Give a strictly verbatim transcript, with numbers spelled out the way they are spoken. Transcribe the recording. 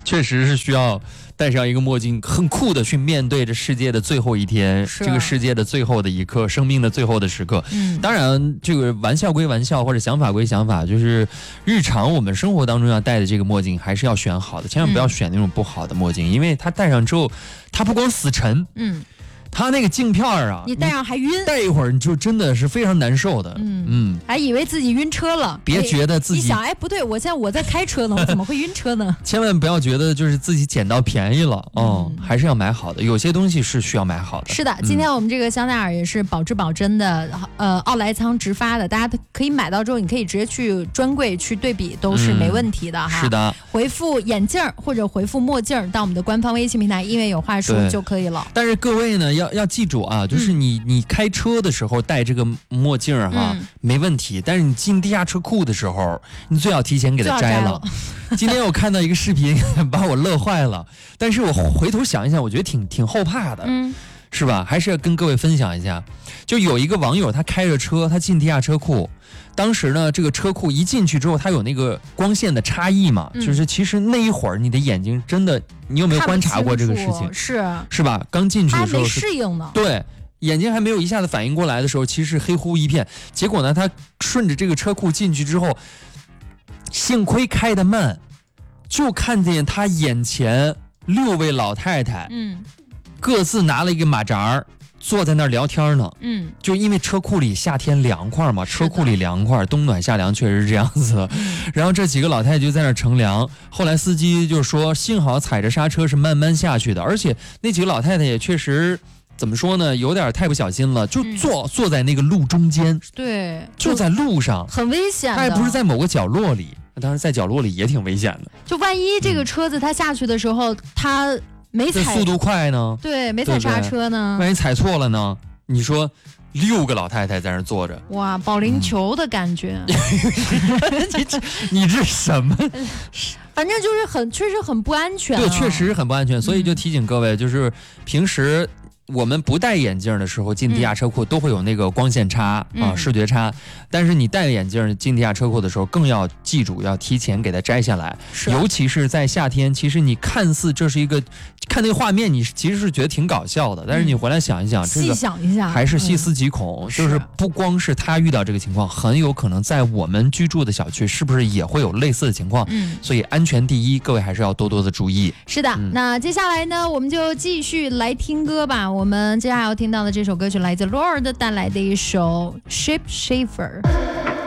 确实是需要戴上一个墨镜，很酷的去面对着世界的最后一天， 是这个世界的最后的一刻，生命的最后的时刻。 嗯， 当然，这个玩笑归玩笑，或者想法归想法，就是日常我们生活当中要戴的这个墨镜，还是要选好的，千万不要选那种不好的墨镜，嗯、因为它戴上之后，它不光死沉， 嗯。 它那个镜片啊， 你戴上还晕， 戴一会儿你就真的是非常难受的。 嗯嗯，还以为自己晕车了， 别觉得自己、 哎、你想，哎，不对，我现在我在开车呢，我怎么会晕车呢？ 千万不要觉得就是自己捡到便宜了哦、嗯，还是要买好的。有些东西是需要买好的。 是的，今天我们这个香奈儿也是保质保真的，呃，奥莱仓直发的，大家可以买到之后，你可以直接去专柜去对比，都是没问题的、嗯、哈。 是的， 回复眼镜或者回复墨镜到我们的官方微信平台，因为有话说就可以了。 但是各位呢，要要记住啊。就是你，你开车的时候戴这个墨镜哈、嗯，没问题。但是你进地下车库的时候，你最好提前给它摘了。今天我看到一个视频，把我乐坏了。但是我回头想一想，我觉得挺挺后怕的，嗯，是吧？还是要跟各位分享一下。就有一个网友，他开着车，他进地下车库。当时呢，这个车库一进去之后，它有那个光线的差异嘛，嗯、就是其实那一会儿你的眼睛真的，你有没有观察过这个事情？ 是是吧？刚进去的时候还没适应呢。 对。眼睛还没有一下子反应过来的时候，其实黑乎一片。结果呢，他顺着这个车库进去之后，幸亏开得慢，就看见他眼前六位老太太，嗯，各自拿了一个马扎，坐在那儿聊天呢。嗯，就因为车库里夏天凉快嘛，车库里凉快，冬暖夏凉，确实是这样子的。然后这几个老太太就在那儿乘凉。后来司机就说，幸好踩着刹车是慢慢下去的，而且那几个老太太也确实。怎么说呢？有点太不小心了，就坐、嗯、坐在那个路中间， 对， 就在路上， 很危险的。 他还不是在某个角落里，当然在角落里也挺危险的。 就万一这个车子它下去的时候，它、嗯、没踩， 速度快呢？ 对，没踩刹车呢？ 万一踩错了呢？你说六个老太太在那坐着， 哇，保龄球的感觉。 嗯、你这你这什么？ 反正就是很，确实很不安全、啊。 对，确实很不安全，所以就提醒各位，嗯、就是平时。我们不戴眼镜的时候进地下车库都会有那个光线差、嗯、啊，视觉差。但是你戴了眼镜进地下车库的时候，更要记住要提前给它摘下来。尤其是在夏天，其实你看似这是一个看那个画面，你其实是觉得挺搞笑的，但是你回来想一想， 嗯、这个细想一下， 还是细思极恐。嗯、就是不光是他遇到这个情况，很有可能在我们居住的小区是不是也会有类似的情况？嗯，所以安全第一，各位还是要多多的注意。 是的，嗯、那接下来呢，我们就继续来听歌吧。我们接下来要听到的这首歌曲来自 Lorde 带来的一首 Ship Shaver。